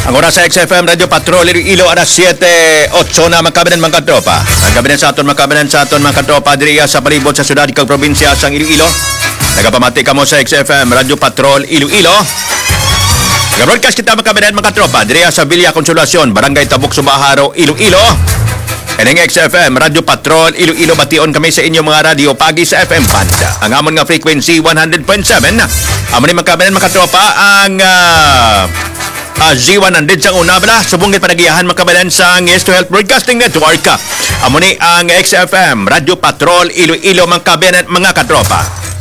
Ang oras sa XFM Radio Patrol Iloilo alas 7:08 na magkabinan mga katropa. Magkabinan sa aton mga katropa diriya sa palibot sa syudad kag probinsya sang Iloilo. Nagapamati kamo sa XFM Radio Patrol Iloilo. Nag-broadcast kita magkabinan mga katropa diriya sa Villa Consolacion, Barangay Tabuk, Subaharo, Iloilo. Kaning XFM Radio Patrol Iloilo, bation kami sa inyong mga radio pagi sa FM Band. Ang amon nga frequency 100.7. Amon ni magkabinan mga katropa ang Z100 sa una bala subungit panagiyahan makabalan sa Yes to Health Broadcasting Network. Amo ni ang XFM Radio Patrol Iloilo mangkabayan at mga katropa.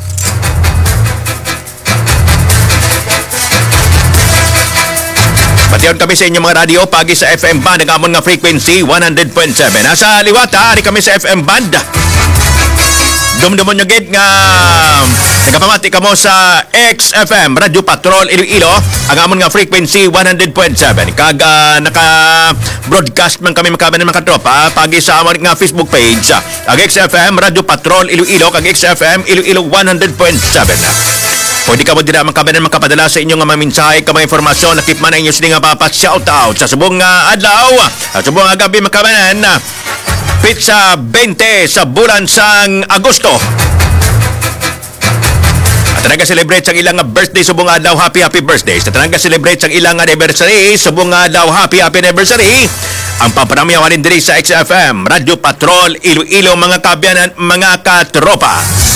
Batiyon kami sa inyong mga radio pagi sa FM Band ang amon nga frequency 100.7. Nasa liwata ari kami sa FM Band. Dumdumon nyo gid nga nagapamati kamo sa XFM Radio Patrol Iloilo ang amon nga frequency 100.7 kag naka-broadcast man kami makabanan mga katropa pagi sa amon nga Facebook page ang XFM Radio Patrol Iloilo kag XFM Iloilo 100.7. Pwede ka mo din naman kabanan makapadala sa inyong mga mensahe ka mga informasyon nakip man ang inyo sining nga papat-shoutout sa subong adlaw sa subong gabi makabanan Pizza 20 sa bulan sang Agosto. At nag-celebrate sang ilang birthday subong adlaw, happy birthday. At nag-celebrate sang ilang anniversary subong adlaw, happy anniversary. Ang papanamyawanin diri sa XFM Radio Patrol Iloilo mga kabyanan, mga katropa.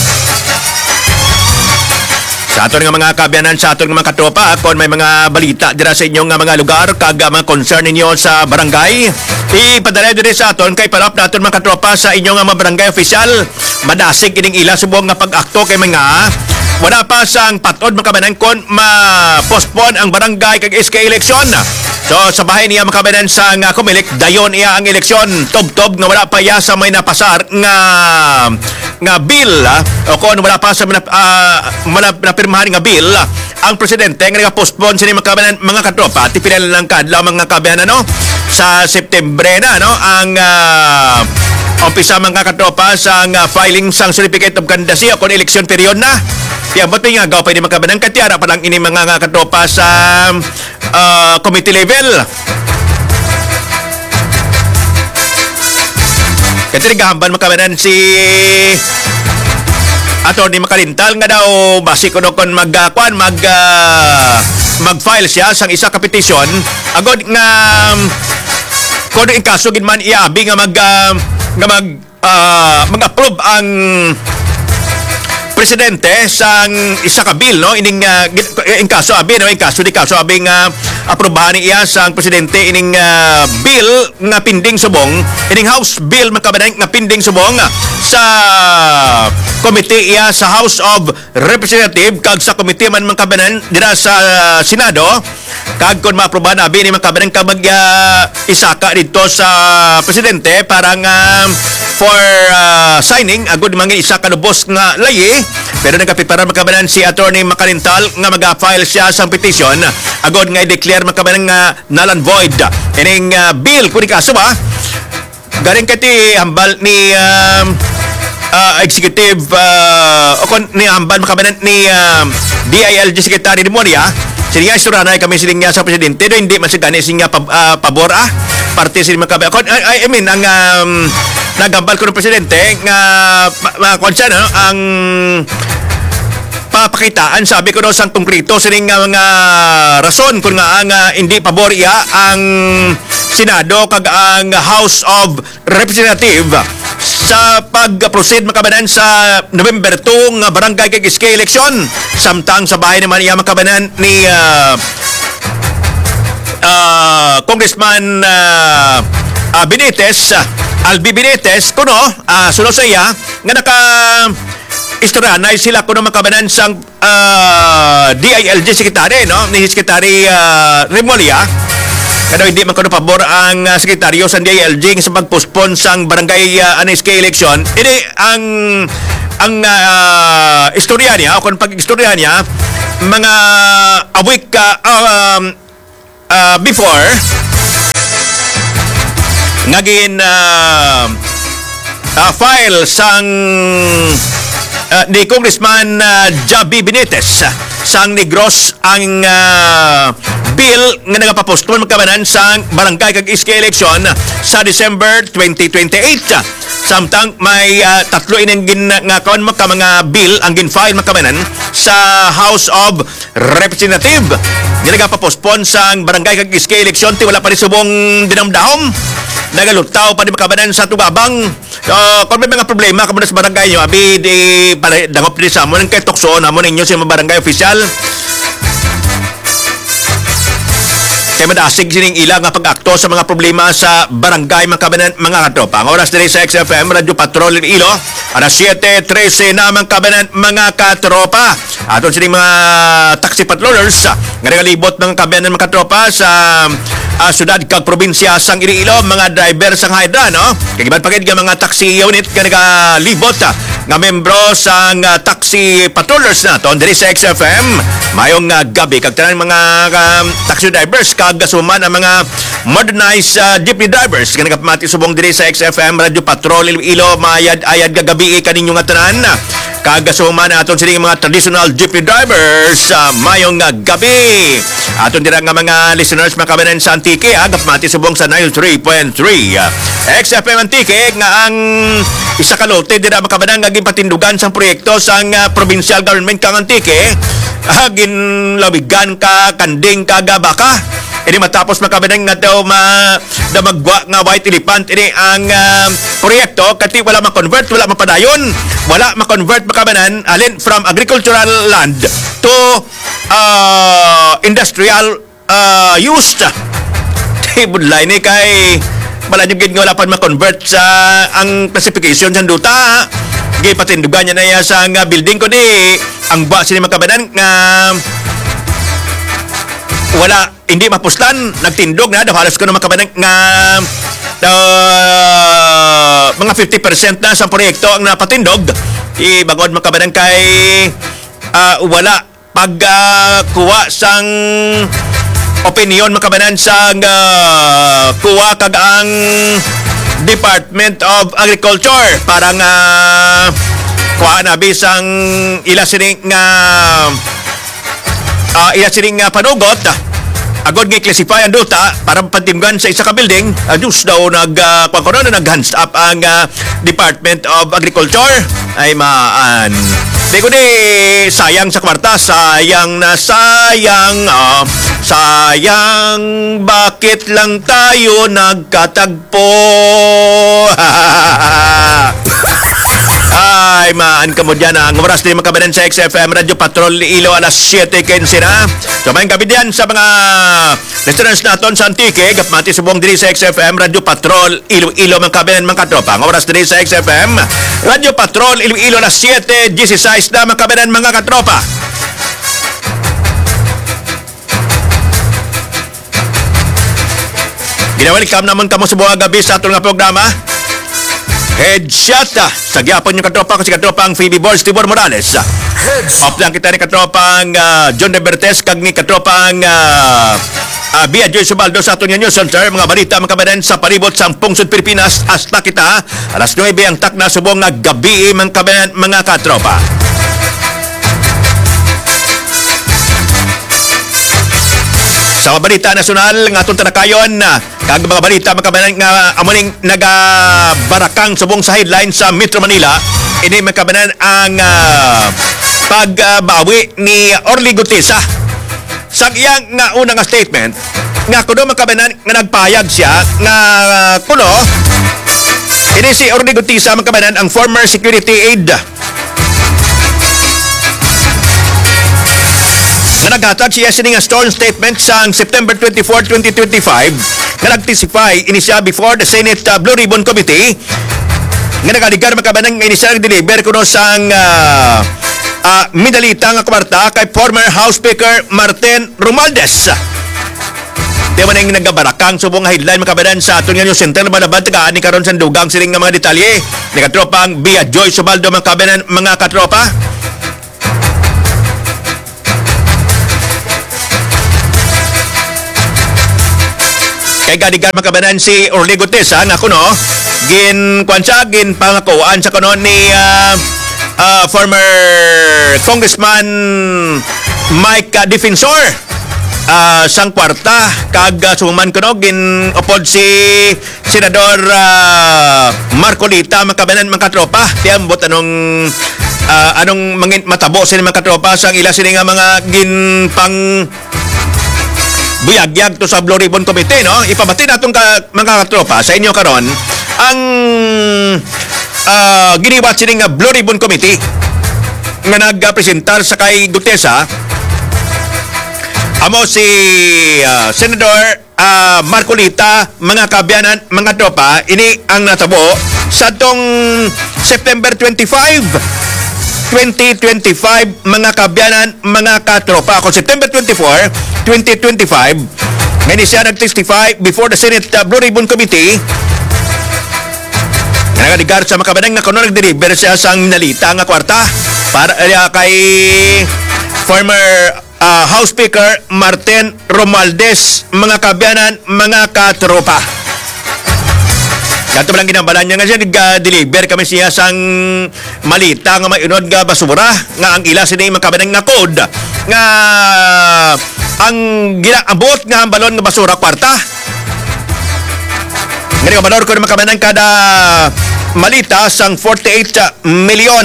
Sa aton nga mga kabyanan, sa aton nga mga katropa, kung may mga balita dira sa inyong mga lugar kag mga concern ninyo sa barangay, ipadala diri sa aton kay parap naton mga katropa sa inyong mga barangay official. Madasig ining ila subong nga pag-akto kay mga wala pa sang patod makabanan kon ma-postpone ang barangay kag SK election. So sa bahay niya makabanan sa nga Comelec, dayon iya ang eleksyon. Tob-tob nga wala pa ya sa may napasar nga bill o kung wala pa sa napirmahan nga bill ang presidente nga nag-postpone sini makabanan mga katropa ti pinal lang kadlaw mga kabayan sa September na ang umpisa mga katropa sa filing sang certificate of candidacy o kung election period na. Kaya ba't may nga gaw pa hindi makabanan katiara pa lang ini mga katropa sa committee level. Katirigahamban makabanan si Atty. Makalintal nga daw basi kuno kon mag-file siya sang isa ka petisyon agod nga kuno in kaso gid man iabi nga mag-approve ang presidente sang isa ka bill no ining in kaso abi nga aprobahan niya sang presidente ining bill nga pinding subong ining house bill makabanan nga pinding subong sa committee iya sa House of Representative kag sa committee man makabanan dira sa Senado kag kon maaprobahan abi ni makabanan ka mag isaka dito sa presidente para nga for signing agud mangin isa ka lubos nga layi. Pero nagkapiparan makabanan si Atty. Makalintal nga mag-file siya sa petition agod nga i-declare makabanan nga null and void ining bill kung ikaso ba galing kati hambal ni executive o kung ni hambal makabanan ni DILG Secretary de Moria siya suranay kami siling niya sa presidente do hindi man sigani siya pabor parte siya makabanan I mean ang nagambal ko ng presidente nga konsyan ang papakitaan sabi ko no sang konkreto sining mga rason kung nga ang hindi pabor iya ang Senado kag ang House of Representative sa pag-proceed makabanan sa November 2 nga barangay kag SK election samtang sa bahay naman iya makabanan ni Congressman Albi Benitez kuno suno sa iya nga naka istoryanay sila kuno makabanan sang DILG Secretary no ni Secretary Remulla kada hindi man kuno pabor ang sekretaryo sa DILG sa pag-postpone sang barangay SK election ini ang istorya niya o kung pag-istorya niya mga a week before naging file sang ni Congressman Javi Benitez sang Negros ang bill nga nagapapostpone magkabanan sa barangay kag iski election sa December 2028. Samtang may tatlo ining ginngakon mo ka mga bill ang ginfile makabanan sa House of Representative. Nga nagapapostpone sa barangay kag iski election ti wala pa rin subong dinamdahom. Nagalutaw pa di makabanan sa tubabang. Kung may mga problema kamo sa barangay nyo, abi di dangop di sa amon kay tukso namon ninyo sa mga barangay official. Kaya madasig sining ila nga pag-akto sa mga problema sa barangay makabanan mga katropa. Ang oras din sa XFM, Radyo Patrol Iloilo, alas 7:13 na kabanan mga katropa. Aton sining mga taxi patrollers nga nagalibot mga kabanan mga katropa sa syudad kag probinsya sang Iloilo, mga driver sang hydra, no? Kagiban pagid nga mga taxi unit nga nagalibot nga membro sang taxi patrollers naton diri sa XFM. Mayong gabi kag tanan mga taxi drivers kag gasuman ang mga modernized jeepney drivers nga nagapamati subong diri sa XFM Radyo Patrol Iloilo, mayad-ayad kagabi kaninyo nga tanan. Kagasuman aton sining mga traditional jeepney drivers mayong gabi. Aton dira nga mga listeners makabanan sa Antique agapamati subong sa 93.3 XFM Antique nga ang isa ka lote dira makabanan nga gipatindugan sang proyekto sang provincial government kang Antique. Ginlawigan ka kanding kagabaka. Ini matapos makabanan nga daw damagwa nga white elephant ini ang proyekto kati wala ma-convert, wala mapadayon, wala ma-convert makabanan alin from agricultural land to industrial use. Budlay ni kay wala nyo gid nga wala pa ma-convert sa ang classification sa duta. Gipatindugan niya na ya sa building ko ni ang ba sini makabanan nga wala hindi mapuslan nagtindog na daw halos ko na makabanan nga mga 50% na sa proyekto ang napatindog. Ibagod makabanan kay wala pagkuha sang opinion makabanan sa kuha kag ang Department of Agriculture para nga kuha na bisang ila sining panugot agod nga classify ang duta para pantimgan sa isa ka building. Diyos daw nag-hands up ang Department of Agriculture. Ay maan. Di ko ni sayang sa kwarta, sayang na sayang. Sayang bakit lang tayo nagkatagpo. Ay, maan ka mo dyan. Ang oras din makabanan sa XFM Radyo Patrol Iloilo, alas 7:15 na. So, may gabi diyan sa mga listeners naton sa Antique. Gapmati subong diri sa XFM Radyo Patrol Iloilo, makabanan mga katropa. Ang oras diri sa XFM Radyo Patrol Iloilo, alas 7:16 na makabanan mga katropa. Ginawelcome naman kamo sa buong gabi sa atong nga programa. Headshot sa gyapon yung katropa ko si katropang Phoebe Balls Tibor Morales. Off lang kita ni katropang John de Bertes kag ni katropang Bia Joy Subaldo sa aton nga news center. Mga balita makabanan sa palibot sa Pungsod Pilipinas hasta kita alas 9 ang tak na subong nga gabi makabanan mga katropa. Sa mga balita nasyonal nga atong tanakayon kag mga balita makabanan nga amoning nagabarakang subong sa headline sa Metro Manila. Ini makabanan ang pagbawi ni Orly Gutesa sa iyang nga unang statement nga kuno makabanan nga nagpayag siya nga kuno ini si Orly Gutesa makabanan ang former security aide nga naghatag siya sining sworn statement sa September 24, 2025 nga nag-testify ini siya before the Senate Blue Ribbon Committee nga nagaligar makabanang nga ini siya nag-deliver kuno sang medalita nga kwarta kay former House Speaker Martin Romualdez. Di man ang nagabarakang subong headline makabanan sa aton nga news center malabad tagaan ni karon sa dugang sining nga mga detalye ni katropang Bia Joy Subaldo makabanan mga katropa. Kay gadigan makabanan si Orly Gutesa nga kuno gin pangakuan sa kuno ni former Congressman Mike Defensor sang kwarta kag suman kuno gin upod si Senador Marcolita makabanan mga katropa tiambot anong mangin matabo sa mga katropa sang ila sini nga mga ginpang buyagyag to sa Blue Ribbon Committee, no? Ipabati natong mga katropa sa inyo karon ang giniwat sini nga Blue Ribbon Committee nga nagpresentar sa kay Gutesa amo si Senador Marcolita, mga kabyanan, mga tropa, ini ang natabo sa tong September 25 2025 mga kabyanan, mga katropa. Kung September 24, 2025, ngayon siya nag-testify before the Senate Blue Ribbon Committee. Nagaligar sa mga kabyanan nga kuno nag-deliver siya sang nalita nga kwarta para kay former House Speaker Martin Romualdez, mga kabyanan, mga katropa. Kato lang ginambalan niya nga siya, nag-deliver kami siya sang malita nga mainod nga basura nga ang ila sini makabanang nga code nga ang ginaabot nga ang balon nga basura kwarta. Ngayon kabalor ko na makabanang kada malita sang 48 milyon.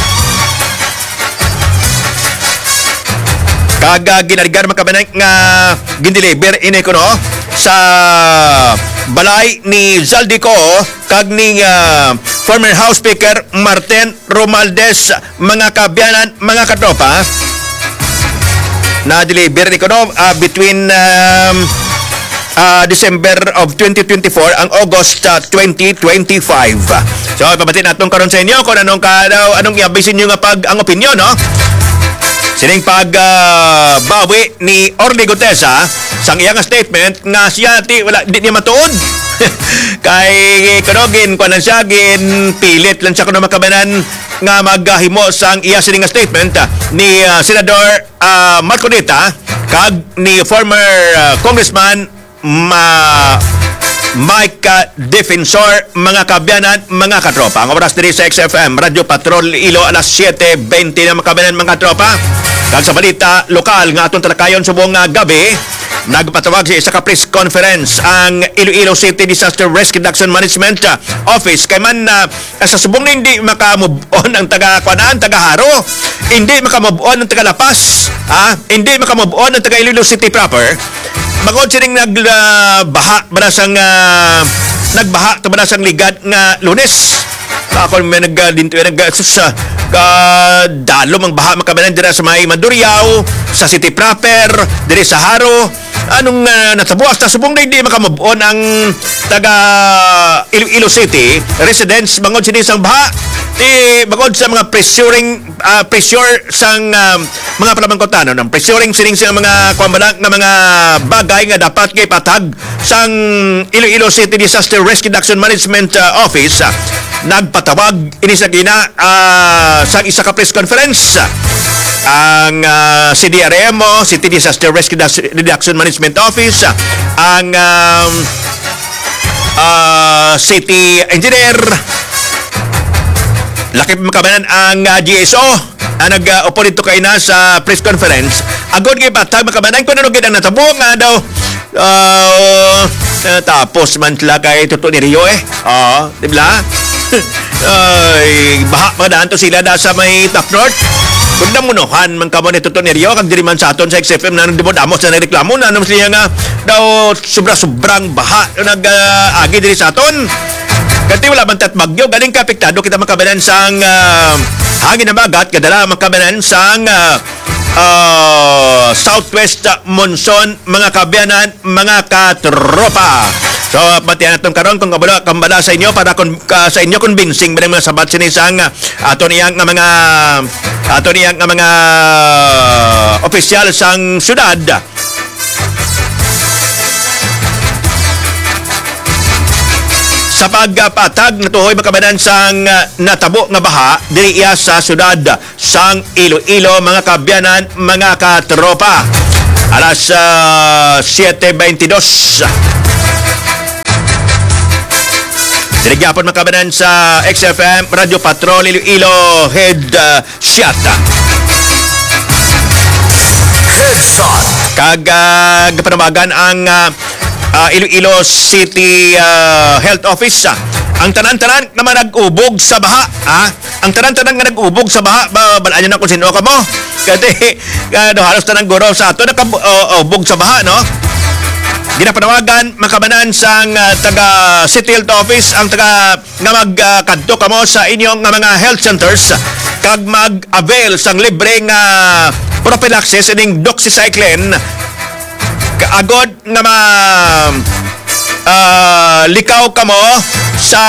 Kaga ginarigar makabanang nga gindeliver ini ko no sa balay ni Zaldico kag ni former House Speaker Martin Romualdez, mga kabyanan, mga katropa, na deliver ni ko no between December of 2024 ang August 2025. So pabatin natong karon sa inyo kung anong iabisin nyo nga pag ang opinion, no? Sining pagbawi ni Orly Gutesa sang iyang statement nga siya di niya matuod. Kay kanogin ko lang siya pilit lang siya kuno makabanan nga maghahimo sang iya sining statement ni Senador Marcolita kag ni former Congressman Mike Defensor, mga kabyanan, mga katropa. Ang oras diri sa XFM Radio Patrol Ilo alas 7:20 na makabanan, mga katropa. Kag sa balita lokal nga atong talakayon sa buong gabi, nagpatawag sa isa ka press conference ang Iloilo City Disaster Risk Reduction Management Office kay man sa subong na hindi makamove on ang taga-Kuanaan, taga-Haro, hindi makamove on ang taga-Lapas, hindi makamove on ang taga-Iloilo City proper. Magod sining nagbaha banasang nagbaha to banasang ligad nga Lunes. Ako may dalom ang baha makabanan dira sa may Mandurriao, sa City proper, diri sa Haro. Anong natabuas sa subong na hindi makamove-on ang taga Iloilo City residents bangod sining sang baha. Bangod sa mga pressure sang mga palamangkotanon ng pressuring sining sa mga kwambalang nga mga bagay nga dapat kay patag sang Iloilo City Disaster Risk Reduction Management Office. Nagpatawag ini sa gina sang isa ka press conference ang CDRMO, City Disaster Risk Reduction Management Office, ang City Engineer, lakip makabanan ang GSO nag-upo dito kayo na sa press conference. Agod kay patag makabanan ko na nung ginang natabo nga daw tapos man sila kay Tuto ni Rio diba? Ay, baha mga daan to sila da sa may Top North. Kung namunuhan man ka mo ni Tuto ni Rio kag diri man sa aton sa XFM na nagdimod-amos na nagreklamo na naman siya nga daw sobra-sobrang baha nag-agi diri sa aton. Kasi wala man tat bagyo, galing kapiktado kita makabanan sang hangin na bagat, kadala makabanan sang southwest monsoon, mga kabyanan, mga katropa. So, pati natong karon kung kambala sa inyo para sa inyo convincing ba mga sabat sinisang ato niyang mga opisyal sang syudad. Sa pagpatag natuhoy makabanan sang natabo nga baha diri iya sa syudad sang Iloilo, mga kabyanan, mga katropa. Alas 7:22. Dirigyapon makabanan sa XFM Radio Patrol Iloilo Headshot. Headshot. kag panawagan ang Iloilo City Health Office. Ang tanan-tanan naman nag-ubog sa baha. Ang tanan-tanan nga nag-ubog sa baha, balaan nyo na kung sino ka mo. Kasi halos tanang guro sa ato nag-ubog sa baha, no? Ginapanawagan makabanan sang taga City Health Office ang taga nga magkadto kamo sa inyong mga health centers kag mag-avail sang libreng prophylaxis ining doxycycline agod nga likaw kamo sa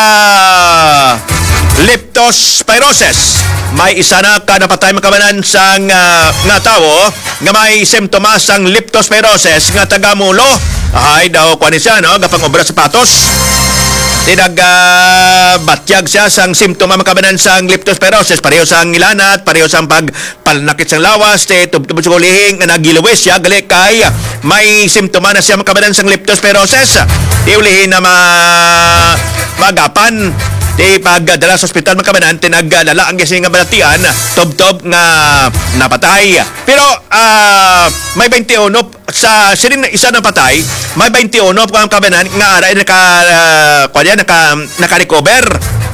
leptospirosis. May isa na napatay makabanan sang nga tawo nga may simptomas sang leptospirosis nga tagamulo. Ay daw kuan siya no, gapang obra sa patos. Batyag siya sang simptoma makabanan sang leptospirosis, pareho sang ilanat, pareho sang pagpalnakit sang lawas, tubtub sa kulihing nga nagiluwis siya gali kay may simptoma na siya makabanan sang leptospirosis. Iulihin na magapan di pagdala sa ospital makabanan tinaglala ang gising nga balatian tob-tob nga napatay. Pero may 21 sa sirin isa na patay, may 21 ang kabanan nga aray naka-recover.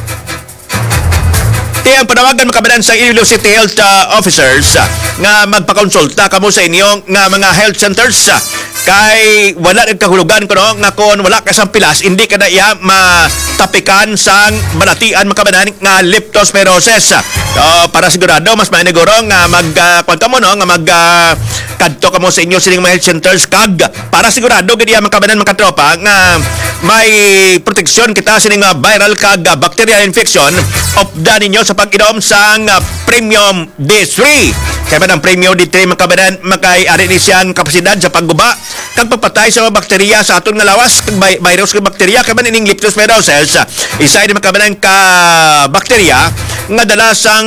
Ang panawagan makabanan sa Iloilo City Health Officers nga magpakonsulta kamo sa inyo nga mga health centers kay wala nagkahulugan ko no nga kon wala ka sang pilas hindi ka na iya matapikan sang balatian makabanan nga leptospirosis. So, para sigurado mas mainiguro nga magkwanta mo no nga kadto kamo sa inyo sining mga health centers kag para sigurado gid iya makabanan mga tropa nga may proteksyon kita sining viral kag bacterial infection opda ninyo sa pag-inom sang Premium D3. Kaya man ang Premium D3 makabanan makay-ari ni siyang kapasidad sa pagguba kag pagpatay sa mga bakterya sa aton nga lawas kag virus kag bakterya kay man ining leptospirosis isa ini makabanan ka bakterya nga dala sang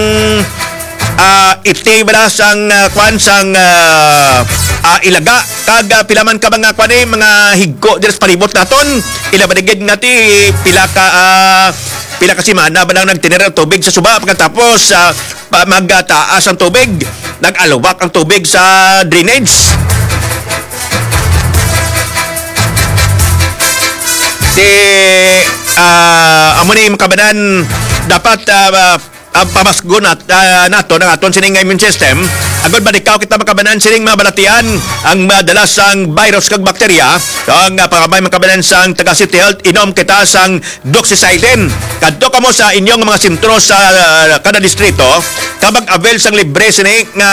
iti bala sang kwan sang ilaga kag pilaman ka mga kwan mga higko dira sa palibot naton ilabadigid ngati pila ka simana ba lang nagtinira ng tubig sa suba pagkatapos magtaas ang tubig nag-alubak ang tubig sa drainage. Amo ni makabanan dapat pamasgo nato ng aton sining immune system agad badikaw kita makabanan sining mabalatian ang madalas sang virus kag bakterya. So, ang pangamay makabanan sang taga City Health inom kita sang doxycycline kadto kamo sa inyong mga sentro sa kada distrito kabag avail sang libre sini nga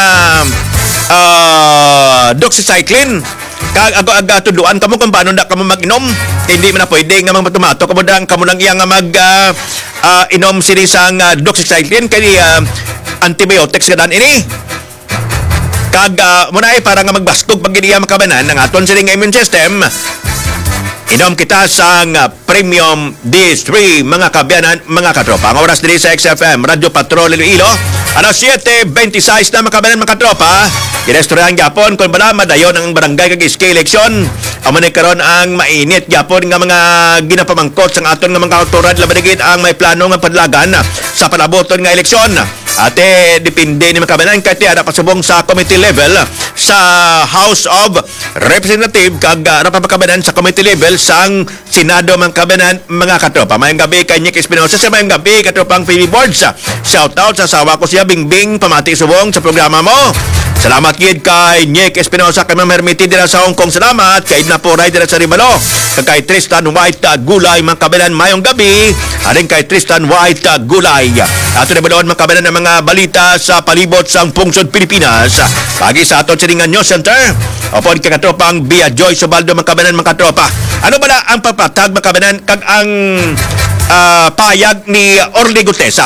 doxycycline kag aga tuduan kamo kung paano na kamo mag-inom hindi man na pwede nga magtumato kamo lang iya nga inom sini sang doxycycline kay antibiotics ka dan ini kag muna para nga magbastog pag iniya makabanan ng aton sining immune system inom kita sang Premium D3 mga kabyanan mga katropa. Ang oras diri sa XFM Radio Patrol Iloilo alas 7:26 na makabanan mga katropa. Girestoryan gyapon kun bala madayon ang barangay kag iski eleksyon. Amo ni karon ang mainit gyapon nga mga ginapamangkot sang aton nga mga autoridad labadigid ang may plano nga padlagan sa palaboton nga eleksyon. Ate depende ni makabanan kay ada pasubong sa committee level sa House of Representative kag napapakabanan sa committee level sang Senado man kabanan mga katropa. Mayang gabi kay Nick Espinosa sa mayang gabi katropang PB Boards. Shout out sa asawa ko siya Bingbing pamati subong sa programa mo. Salamat gid kay Nick Espinosa kay Ma'am Hermity dira sa Hong Kong. Salamat kay Edna Poray dira sa Ribalo. Kay Tristan White Gulay man kabanan mayong gabi. Aling kay Tristan White Gulay. Ato na balon man kabanan ng mga balita sa palibot sang pungsod Pilipinas. Pagi sa aton siningan News Center. Opon kay katropang Bia Joy Sobaldo man kabanan mga katropa. Ano ba ang pagpatag man kabanan kag ang payag ni Orly Gutesa?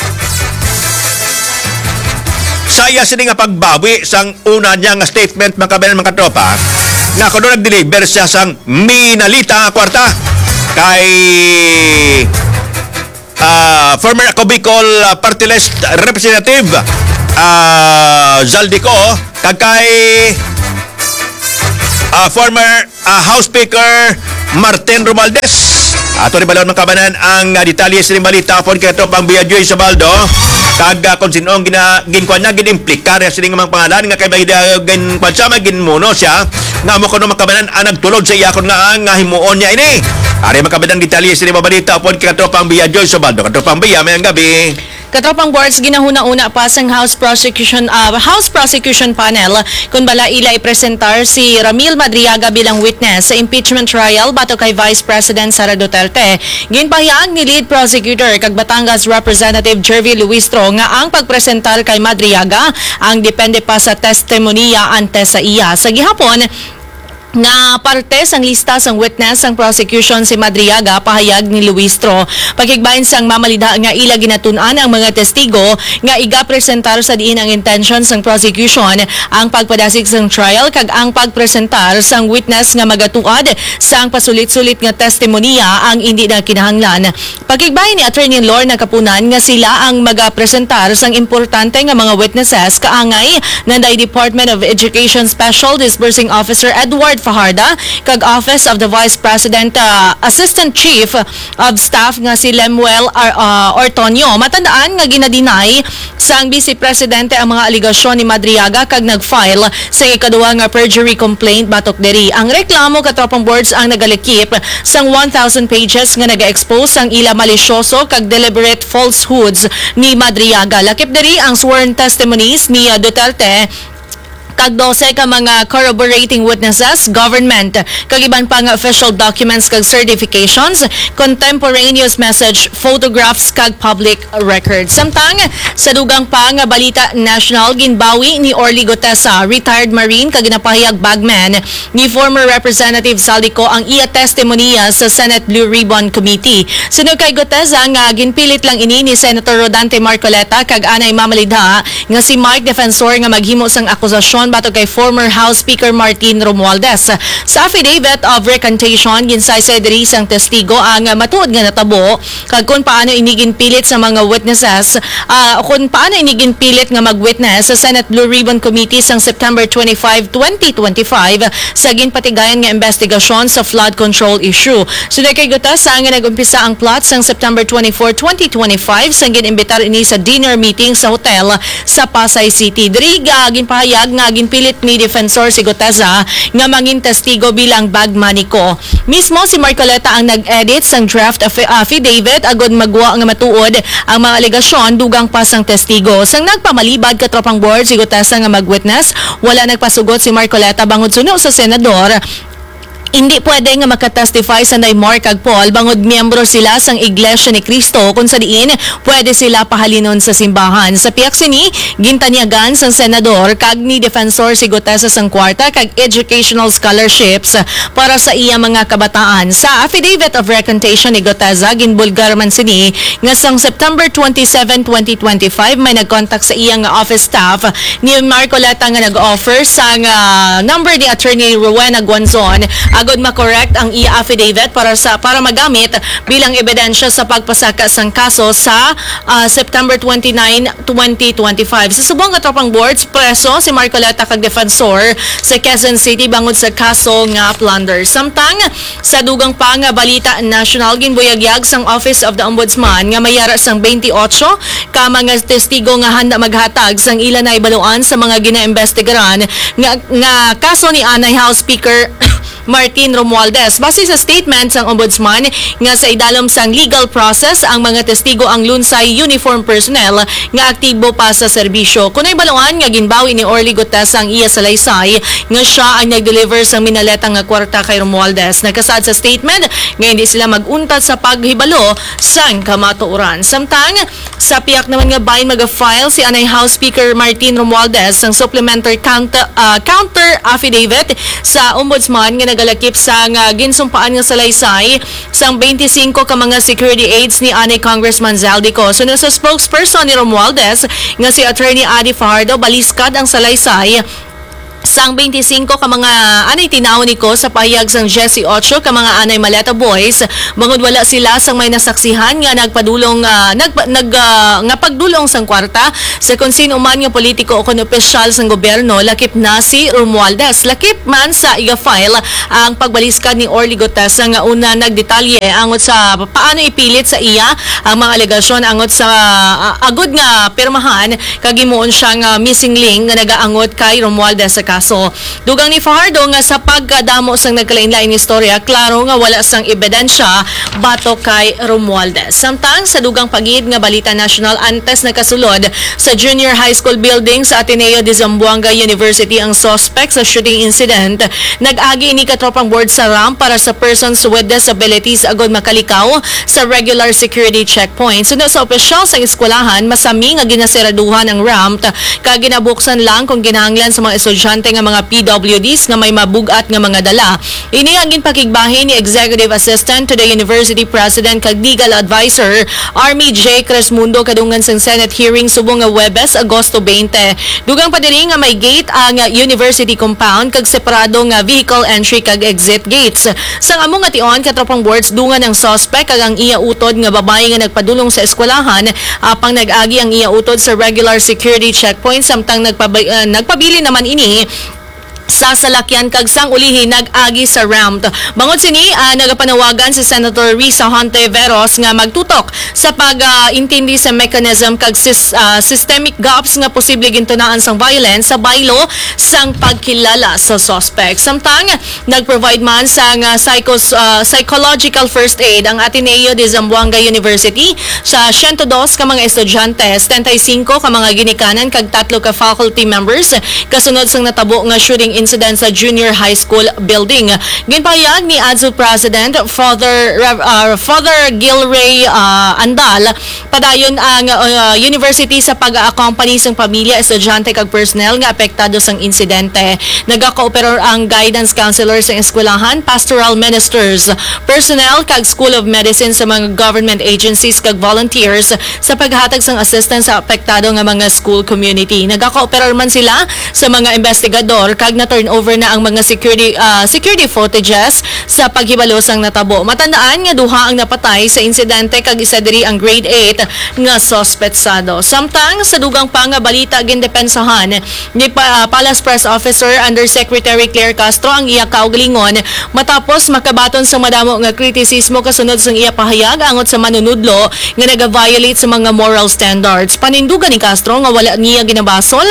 Saya sini nga pagbawi sang una niya nga statement mga kabanan mga tropa nga kuno nag-deliver siya sang minalita nga kwarta kay former Ako Bicol Party List Representative Zaldico kag kay former House Speaker Martin Romualdez. Ato ni balon makabanan ang detalye sa balita pon kay tropang Biadjoy sa Baldo. Kag kung sinong ginkuan na ginimplikar sa sining mga pangalan nga kay gin pansama ginmuno siya nga mo kuno makabanan ang nagtulod sa iyakon nga himuon niya ini. Ari makabanan detalye sa balita pon kay tropang Biadjoy sa Baldo. Katropang Biya may gabi. Katropang boards, ginahuna-una pa sang House Prosecution Panel kung bala ila ipresentar si Ramil Madriaga bilang witness sa impeachment trial bato kay Vice President Sara Duterte. Ginpahiyang ni Lead Prosecutor kag Batangas Representative Jervy Luistro nga ang pagpresentar kay Madriaga ang depende pa sa testimonya ante sa iya. Sa gihapon, nga parte sang lista sang witness sang prosecution si Madriaga pahayag ni Luistro. Pagkigbahin sang mamalida nga ila ginatun-an ang mga testigo nga iga-presentar sa diin ang intention sang prosecution ang pagpadasig sang trial kag ang pagpresentar sang witness nga magatuad sang pasulit-sulit nga testimonya ang hindi na kinahanglan. Pagkigbahin ni Attorney Lor Nakapunan nga sila ang magapresentar sang importante nga mga witnesses kaangay nanday Department of Education Special Disbursing Officer Edward Fajarda kag Office of the Vice President Assistant Chief of Staff nga si Lemuel Ortonio. Matandaan nga ginadinay sang Vice Presidente ang mga aligasyon ni Madriaga kag nag-file sa ikaduha nga perjury complaint batok diri. Ang reklamo katropang boards ang nagalikip sang 1,000 pages nga naga-expose sang ila malisyoso kag deliberate falsehoods ni Madriaga. Lakip diri ang sworn testimonies ni Duterte kag 12 ka mga corroborating witnesses, government, kag iban pa nga official documents kag certifications, contemporaneous message, photographs kag public records. Samtang sa dugang pa nga balita national, ginbawi ni Orly Gotesa, retired Marine kag ginapahayag bagman ni former Representative Saldico ang iya testimonya sa Senate Blue Ribbon Committee. Sunod kay Gotesa nga ginpilit lang ini ni Senator Rodante Marcoleta kag anay mamalidha nga si Mike Defensor nga maghimo sang akusasyon bato kay former House Speaker Martin Romualdez. Sa affidavit of recantation, ginsay diri sang testigo ang matuod nga natabo kag kung paano inigin pilit sa mga witnesses, kung paano inigin pilit nga mag-witness sa Senate Blue Ribbon Committee sang September 25, 2025 sa ginpatigayan nga investigasyon sa flood control issue. Sunod kay Gotesa nga nag-umpisa ang plot sang September 24, 2025 sang ginimbitar ini sa dinner meeting sa hotel sa Pasay City. Diri ginpahayag nga ginpilit ni Defensor si Gotesa nga mangin testigo bilang bagmaniko. Mismo si Marcoleta ang nag-edit sang draft affidavit agud magwa nga matuod ang mga alegasyon dugang pasang testigo. Sang nagpamalibad katropang board si Gotesa nga mag-witness, wala nagpasugot si Marcoleta bangod suno sa senador. Hindi pwede nga makatestify sa Naymar kag Paul bangod miyembro sila sang Iglesia ni Cristo kung sa diin pwede sila pahalinon sa simbahan. Sa piyak sini, gintanyagan sang senador kag ni Defensor si Gotesa sang kwarta kag educational scholarships para sa iya mga kabataan. Sa affidavit of recantation ni Gotesa, ginbulgar man sini nga sang September 27, 2025 may nagkontak sa iya nga office staff ni Marcoleta nga nag-offer sang number ni Attorney Rowena Guanzon agod ma-correct ang affidavit para magamit bilang ebidensya sa pagpasaka sang kaso sa September 29, 2025. Sa subong katropang boards, preso si Marcoleta kag Defensor sa Quezon City bangod sa kaso nga plunder. Samtang sa dugang pa nga balita national, ginbuyagyag sang Office of the Ombudsman nga mayara sang 28 ka mga testigo nga handa maghatag sang ila na ibaluan sa mga ginaimbestigaran nga kaso ni Anay House Speaker Martin Romualdez. Base sa statement sang Ombudsman nga sa idalom sang legal process ang mga testigo ang lunsay uniform personnel nga aktibo pa sa serbisyo. Kunay baluan nga ginbawi ni Orly Gotesa ang iya salaysay nga siya ang nag-deliver sang minaleta nga kwarta kay Romualdez. Nagkasad sa statement nga hindi sila mag-untat sa paghibalo sang kamatuoran. Samtang sa piyak naman nga bahin mag-file si Anay House Speaker Martin Romualdez sang supplementary counter affidavit sa Ombudsman nga nagalakip sa ginsumpaan nga salaysay sang 25 ka mga security aids ni Anay Congressman Zaldico. So sa spokesperson ni Romualdez nga si Attorney Adi Fajardo, baliskad ang salaysay Sang 25 ka mga anay tinawon ko sa pahayag sang 18 ka mga anay Maleta Boys bangod wala sila sang may nasaksihan nga nagpadulong nga pagdulong sang kwarta sa kung sino man nga politiko o kun opisyal sang gobyerno lakip na si Romualdez. Lakip man sa iga-file ang pagbaliskad ni Orly Gutesa nga una nagdetalye angot sa paano ipilit sa iya ang mga alegasyon angot sa agud nga pirmahan kagimuon siyang missing link nga nagaangot kay Romualdez sa kaso. Dugang ni Fajardo nga sa pagkadamo sang nagkalain-laing istorya, klaro nga wala sang ebidensya bato kay Romualdez. Samtang sa dugang pagid nga balita national antes nakasulod sa junior high school building sa Ateneo de Zamboanga University ang suspect sa shooting incident. Nag-agi ini katropang board sa ramp para sa persons with disabilities agod makalikaw sa regular security checkpoint. Suno sa opisyal sa eskwelahan, masami nga ginaseraduhan ang ramp kag ginabuksan lang kung ginahanglan sa mga estudyante nga mga PWDs nga may mabugat nga mga dala. Ini ang ginpakigbahin ni Executive Assistant to the University President kag Legal Advisor Army J. Cresmundo kadungan sang Senate hearing subong nga Webes, Agosto 20. Dugang pa diri nga may gate ang university compound kag separado nga vehicle entry kag exit gates. Sang among nga tion katropang boards dungan ang suspect kag ang iya utod nga babae nga nagpadulong sa eskwelahan apang nag-agi ang iya utod sa regular security checkpoint samtang nagpabili naman ini sa salakyan kag sang ulihi nag-agi sa ramp. Bangod sini nagapanawagan si Senator Risa Hontiveros nga magtutok sa pag-intindi sa mechanism kag systemic gaps nga posible gintunaan sang violence sa baylo sang pagkilala sa suspect. Samtang nag-provide man sang psychological first aid ang Ateneo de Zamboanga University sa 102 ka mga estudyante, 75 ka mga ginikanan kag 3 ka faculty members kasunod sang natabo nga shooting incident sa junior high school building. Ginpahayag ni ADSU President Father Gilray Andal padayon ang university sa pag-accompany sang pamilya, estudyante kag personnel nga apektado sang insidente. Nagaka-operar ang guidance counselor sa eskwelahan, pastoral ministers, personnel kag School of Medicine sa mga government agencies kag volunteers sa paghatag sang assistance sa apektado nga mga school community. Nagaka-operar man sila sa mga investigador kag na-turnover na ang mga security footages sa paghibalo sang natabo. Matandaan nga duha ang napatay sa insidente kag isa diri ang grade 8 nga suspetsado. Samtang sa dugang pa nga balita gindepensahan ni Palace Press Officer Undersecretary Claire Castro ang iya kaugalingon matapos makabaton sa madamo nga kritisismo kasunod sang iya pahayag angot sa manunudlo nga naga-violate sa mga moral standards. Panindugan ni Castro nga wala niya ginabasol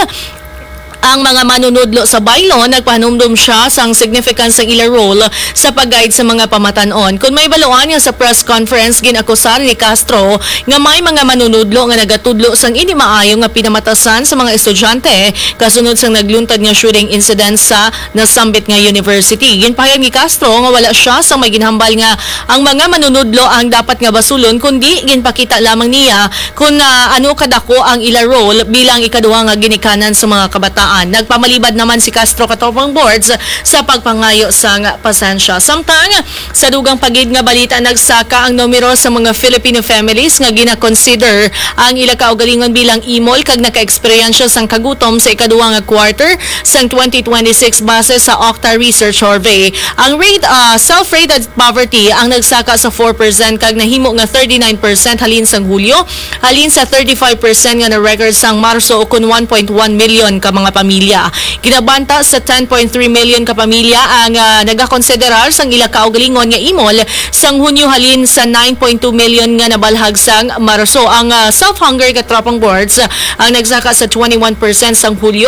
ang mga manunudlo sa baylo, nagpanumdum siya sang significance ng ila role sa pag-guide sa mga pamatanon. Kung may baluan nga sa press conference, ginakusar ni Castro nga may mga manunudlo nga nagatudlo sang ini maayo nga pinamatasan sa mga estudyante kasunod sang nagluntad nga shooting incident sa nasambit nga university. Ginpahayag ni Castro nga wala siya sang may ginhambal nga ang mga manunudlo ang dapat nga basulon kundi ginpakita lamang niya kung ano kadako ang ila role bilang ikaduha nga ginikanan sa mga kabataan. Nagpamalibad naman si Castro katopang boards sa pagpangayo sang pasensya. Samtang sa dugang pagid nga balita nagsaka ang numero sa mga Filipino families nga gina-consider ang ila kaugalingon bilang imol kag naka-eksperyensya sang kagutom sa ikaduha nga quarter sang 2026 base sa Octa Research Survey. Ang rate self-rated poverty ang nagsaka sa 4% kag nahimo nga 39% halin sang Hulyo, halin sa 35% nga na record sang Marso kun 1.1 million ka mga pamilya. Ginabanta sa 10.3 million ka pamilya ang nagakonsiderar sang ila kaugalingon nga imol sang Hunyo halin sa 9.2 million nga nabalhag sang Marso. Ang self-hunger katropang boards ang nagsaka sa 21% sang Hulyo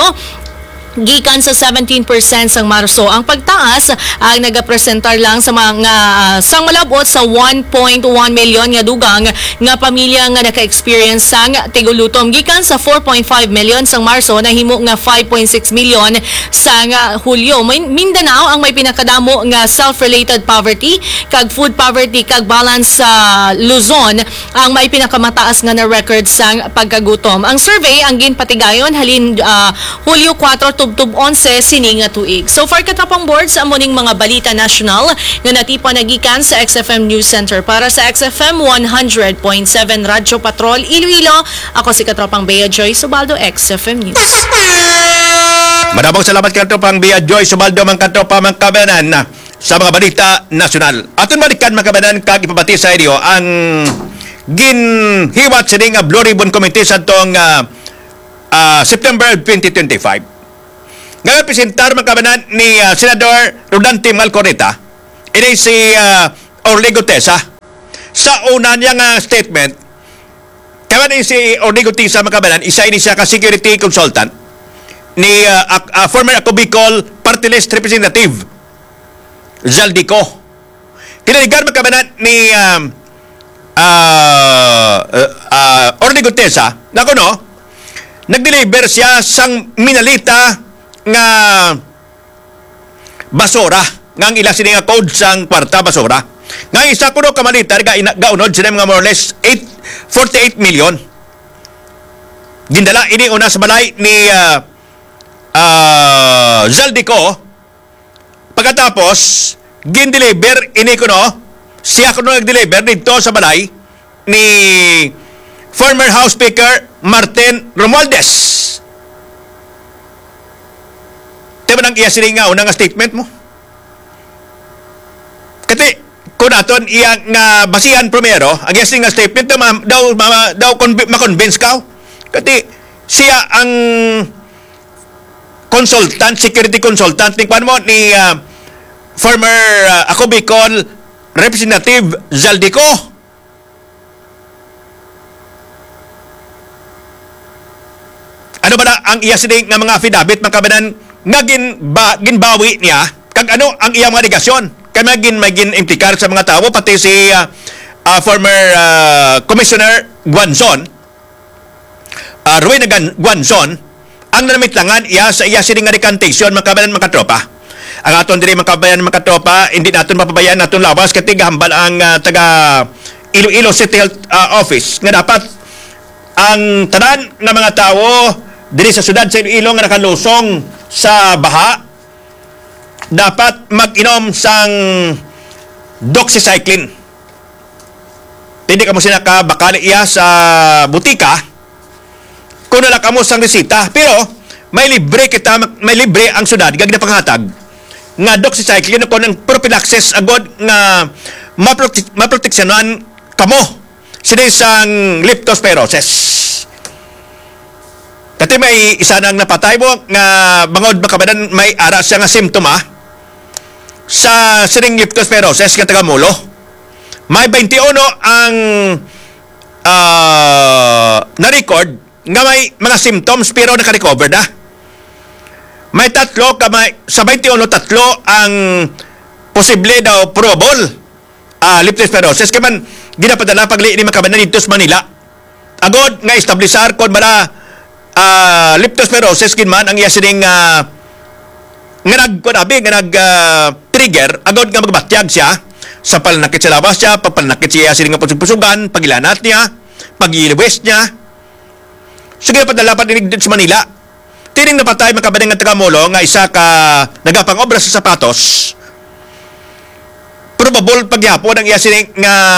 gikan sa 17% sang Marso. Ang pagtaas ay nagapresentar lang sa mga sang malabot sa 1.1 million nga dugang nga pamilya nga naka-experience sang tigulutom gikan sa 4.5 million sang Marso nahimo nga 5.6 million sang Hulyo. Mindanao ang may pinakadamo nga self-related poverty kag food poverty kag balance sa Luzon ang may pinakamataas nga na record sang pagkagutom. Ang survey ang ginpatigayon halin Hulyo 4 tub 11 sini nga tuig. So far katapang board sa amuning mga balita national nga natipa nagikan sa XFM News Center para sa XFM 100.7 Radyo Patrol Iloilo. Ako si Katropang Bea Joy Subaldo, XFM News. Maraming salamat katropang Bia Joy Subaldo mga katropa mga kabanan sa mga balita nasyonal. Aton balikan mga kabanan kag ipabati sa inyo ang ginhiwat sini nga Blue Ribbon Committee sa tong September 2025. Ngayon presentar mga kabanan ni Senador Rodante Malcorneta ini si Orlego Tesa sa una niya nga statement. Kaya ni si Orlego Tesa mga kabanan, isa ini siya ka security consultant ni former Ako Bicol Party List Representative Zaldico. Tinanigan magkabanan ni Orlego Tesa na kuno nag-deliver siya sang minalita nga basura ngang ila sini nga code sang kwarta basura nga isa kuno kamalita gaunod sila mga more or less 48 million gindala ini una sa balay ni Zaldico. Pagkatapos gin-deliver ini kuno siya kuno nag-deliver dito sa balay ni former House Speaker Martin Romualdez. Diba nang iya sila nga unang statement mo? Kasi kung naton iya nga basihan primero ang iya sila nga statement daw ma-convince ka. Kasi siya ang consultant, security consultant ni former Ako Bicol Representative Zaldico. Ano ba na ang iya sining nga mga affidavit mga kabanan nga ginbawi niya kag ano ang iyang mga negasyon kay magin implikar sa mga tao pati si former Commissioner Guanzon Rowena Guanzon ang namitlangan iya sa iya sining nga recantation mga kabanan mga tropa. Ang aton diri mga kabayan mga tropa hindi naton mapabayaan naton lawas kay hambal ang taga Iloilo City Health Office nga dapat ang tanan ng mga tao diri sa syudad sa Iloilo nga nakalusong sa baha dapat mag-inom sang doxycycline. Hindi ka mo sila bakali iya sa butika kung nala ka mo sang resita pero may libre ang syudad gag na panghatag nga doxycycline ko ng prophylaxis agod nga maproteksyonan kamo sila sang leptospirosis. Kasi may isa nang napatay mo nga bangod makabanan may ara siya nga simptoma sa sining leptospirosis nga tagamulo. May 21 ang na-record nga may mga symptoms pero naka-recover na. May sa 21 tatlo ang posible daw probable leptospirosis kaya man ginapadala pagli ni makabanan dito sa Manila agod nga establisar kon bala leptospirosis kinman ang iya sining nga trigger agod nga magbatyag siya sa pananakit sa labas siya papanakit siya sining nga pusug-pusugan pagilanat niya pagiliwes niya so ginapadala pagli sa Manila. Tining napatay makabaning nga taga-Molo nga isa ka nagapang obra sa sapatos. Probable pagyapon ang iya sining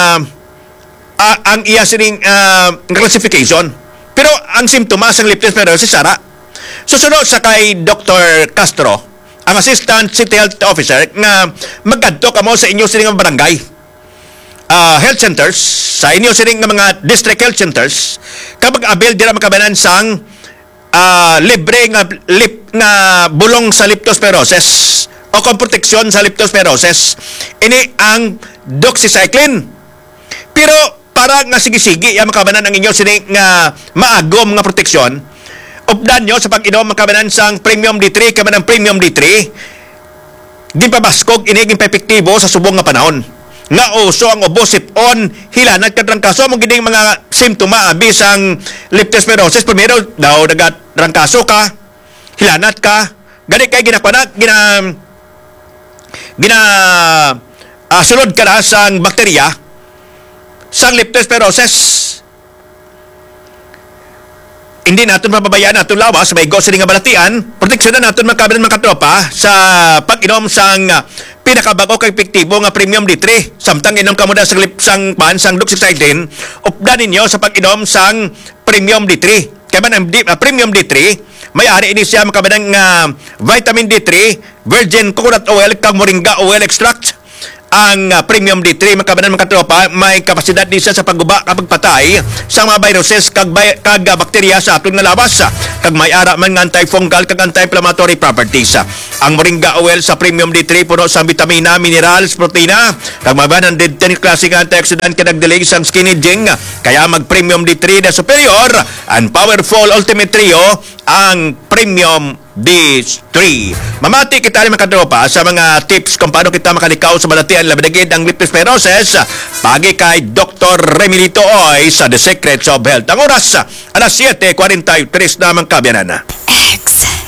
classification. Pero ang simptomas ng leptospirosis sara. Susunod sa kay Dr. Castro, ang Assistant City Health Officer nga magkadto kamo sa inyo sining barangay. Health centers, sa inyo sining mga district health centers, kapag abil dira makabanan sang libre nga bulong sa leptospirosis o kung proteksyon sa leptospirosis ini ang doxycycline pero para nga sige-sige yung makabanan ang inyo sining nga maagom nga proteksyon updan nyo sa pag-inom makabanan sang Premium D3 kabanan Premium D3 gipabaskog ini epektibo sa subong nga panahon nga uso ang obosip-on hilanat katrangkaso mong gining mga simptoma bisang leptospirosis primero daw nagrangkaso ka hilanat ka gani kay ginapanat sulod ka na sang bakterya sang leptospirosis. Hindi natin mababayaan natin lawas may gos nga balatian proteksyon na natin magkabilang mga tropa sa pag-inom sang pinakabago kay epektibo nga Premium D3 samtang inom kamo da sang doxycycline updan ninyo sa pag-inom sang Premium D3 kaya man ang Premium D3 May-ari ini siya makabanang vitamin D3, virgin coconut oil, kag moringa oil extract. Ang premium D3 makabanan mga katropa may kapasidad din siya sa pagguba kapag patay sa mga viruses kag bakterya sa atong nalabas kag may ara man nga antifungal kag anti-inflammatory properties. Ang moringa oil sa premium D3 puno sa vitamina, minerals, protina kag mabanan din 10 klase nga antioxidant kag nagdelay sang skin aging kaya mag premium D3 na superior and powerful ultimate trio ang premium D3. Mamati kita rin mga katropa sa mga tips kung paano kita makalikaw sa balatian labadagid ang leptospirosis pagi kay Dr. Remilito Oy sa The Secrets of Health. Ang oras, alas 7:43 na mga kabyanan.